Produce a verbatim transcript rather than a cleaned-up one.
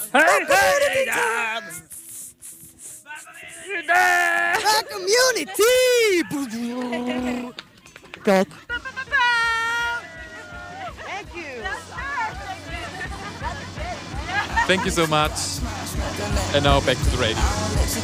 Hey, hey, dance! The community! God. Thank you. Thank you so much. And now back to the radio.